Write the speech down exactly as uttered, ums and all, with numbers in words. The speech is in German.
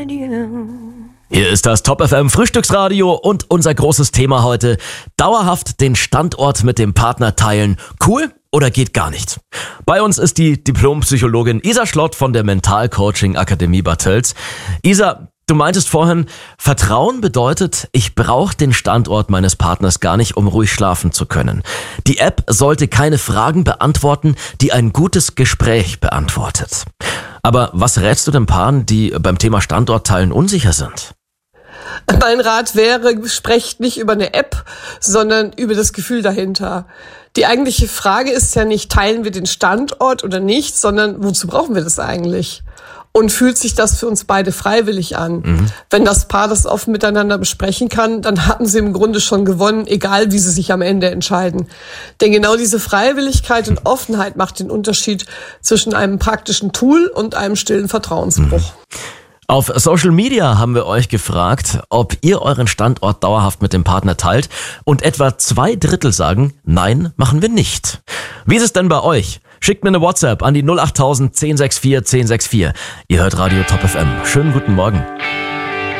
Hier ist das Top F M Frühstücksradio und unser großes Thema heute: dauerhaft den Standort mit dem Partner teilen. Cool oder geht gar nicht? Bei uns ist die Diplompsychologin Isa Schlott von der Mentalcoaching Akademie Bad Tölz. Isa, du meintest vorhin, Vertrauen bedeutet, ich brauche den Standort meines Partners gar nicht, um ruhig schlafen zu können. Die App sollte keine Fragen beantworten, die ein gutes Gespräch beantwortet. Aber was rätst du den Paaren, die beim Thema Standortteilen unsicher sind? Mein Rat wäre, sprecht nicht über eine App, sondern über das Gefühl dahinter. Die eigentliche Frage ist ja nicht, teilen wir den Standort oder nicht, sondern wozu brauchen wir das eigentlich? Und fühlt sich das für uns beide freiwillig an? Mhm. Wenn das Paar das offen miteinander besprechen kann, dann hatten sie im Grunde schon gewonnen, egal wie sie sich am Ende entscheiden. Denn genau diese Freiwilligkeit und Offenheit macht den Unterschied zwischen einem praktischen Tool und einem stillen Vertrauensbruch. Mhm. Auf Social Media haben wir euch gefragt, ob ihr euren Standort dauerhaft mit dem Partner teilt, und etwa zwei Drittel sagen, nein, machen wir nicht. Wie ist es denn bei euch? Schickt mir eine WhatsApp an die null acht tausend zehn sechs vier zehn sechs vier. Ihr hört Radio Top F M. Schönen guten Morgen.